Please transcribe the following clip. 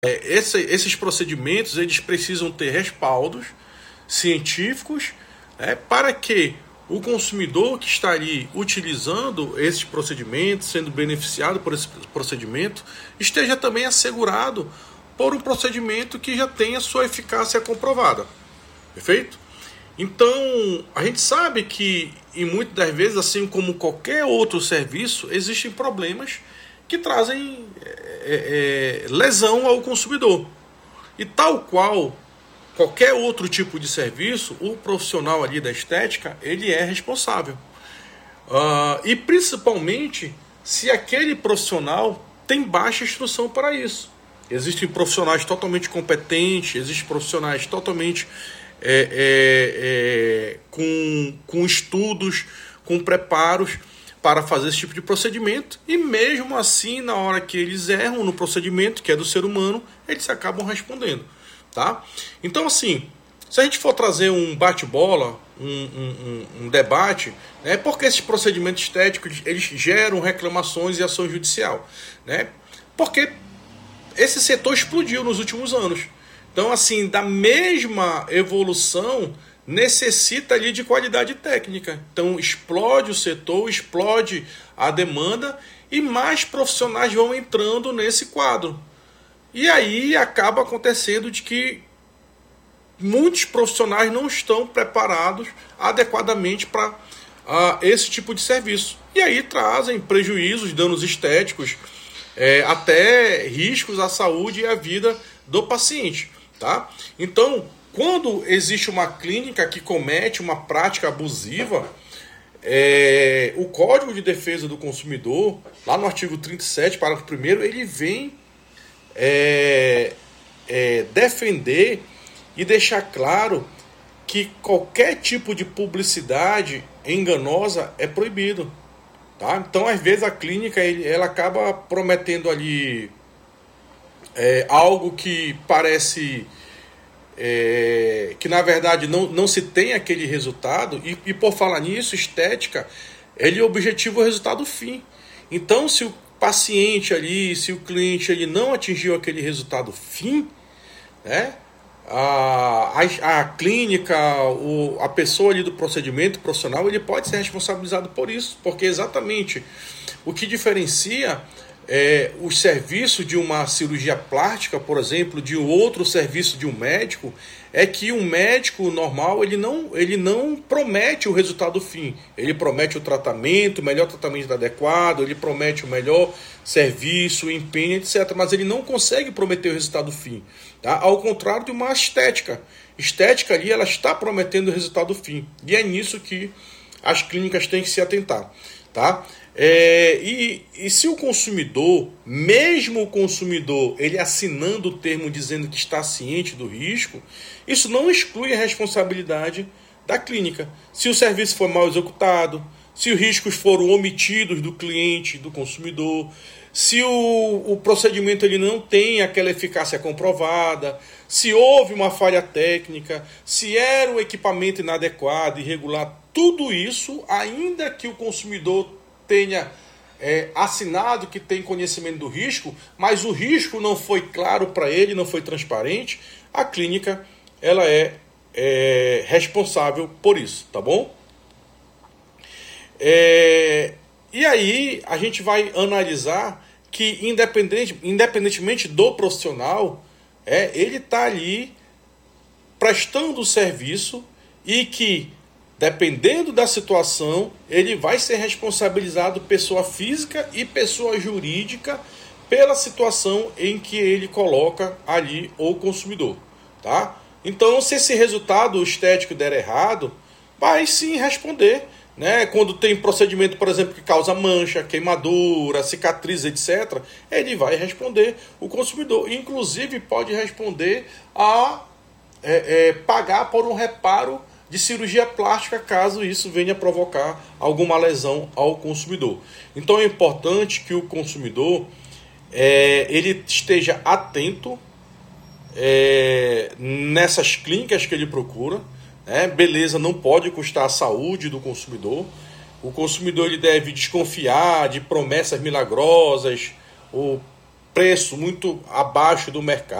Esses procedimentos eles precisam ter respaldos científicos, para que o consumidor que está ali utilizando esses procedimentos, sendo beneficiado por esse procedimento, esteja também assegurado por um procedimento que já tenha sua eficácia comprovada. Perfeito? Então, a gente sabe que, em muitas das vezes, assim como qualquer outro serviço, existem problemas que trazem lesão ao consumidor. E tal qual qualquer outro tipo de serviço, o profissional ali da estética, ele é responsável. E principalmente se aquele profissional tem baixa instrução para isso. Existem profissionais totalmente competentes, existem profissionais totalmente com estudos, com preparos para fazer esse tipo de procedimento, e mesmo assim, na hora que eles erram no procedimento, que é do ser humano, eles acabam respondendo. Tá? Então, assim, se a gente for trazer um bate-bola, um debate, porque esses procedimentos estéticos eles geram reclamações e ação judicial, porque esse setor explodiu nos últimos anos. Então, assim, da mesma evolução necessita ali de qualidade técnica. Então, explode o setor, explode a demanda e mais profissionais vão entrando nesse quadro. E aí acaba acontecendo de que muitos profissionais não estão preparados adequadamente para esse tipo de serviço. E aí trazem prejuízos, danos estéticos, até riscos à saúde e à vida do paciente. Tá? Então, quando existe uma clínica que comete uma prática abusiva, o Código de Defesa do Consumidor, lá no artigo 37, parágrafo 1º, ele vem defender e deixar claro que qualquer tipo de publicidade enganosa é proibido. Tá? Então, às vezes, a clínica ela acaba prometendo ali algo que parece que na verdade não se tem aquele resultado, e por falar nisso, estética, ele objetiva o resultado fim. Então, se o paciente ali, se o cliente ele não atingiu aquele resultado fim, a clínica, a pessoa ali do procedimento profissional, ele pode ser responsabilizado por isso, porque exatamente o que diferencia o serviço de uma cirurgia plástica, por exemplo, de outro serviço de um médico, é que um médico normal ele não promete o resultado fim. Ele promete o tratamento, o melhor tratamento adequado, ele promete o melhor serviço, o empenho, etc. Mas ele não consegue prometer o resultado fim. Tá? Ao contrário de uma estética. Estética ali, ela está prometendo o resultado fim. E é nisso que as clínicas têm que se atentar. Tá? E se o consumidor, mesmo o consumidor, ele assinando o termo dizendo que está ciente do risco, isso não exclui a responsabilidade da clínica. Se o serviço for mal executado, se os riscos foram omitidos do cliente, do consumidor, se o procedimento ele não tem aquela eficácia comprovada, se houve uma falha técnica, se era um equipamento inadequado, irregular, tudo isso, ainda que o consumidor tenha assinado que tem conhecimento do risco, mas o risco não foi claro para ele, não foi transparente, a clínica ela é responsável por isso, tá bom? E aí a gente vai analisar que independentemente do profissional, ele está ali prestando o serviço e que, dependendo da situação, ele vai ser responsabilizado pessoa física e pessoa jurídica pela situação em que ele coloca ali o consumidor. Tá? Então, se esse resultado estético der errado, vai sim responder. Quando tem procedimento, por exemplo, que causa mancha, queimadura, cicatriz, etc., ele vai responder o consumidor. Inclusive, pode responder a pagar por um reparo de cirurgia plástica, caso isso venha provocar alguma lesão ao consumidor. Então é importante que o consumidor ele esteja atento nessas clínicas que ele procura. Beleza, não pode custar a saúde do consumidor. O consumidor ele deve desconfiar de promessas milagrosas ou preço muito abaixo do mercado.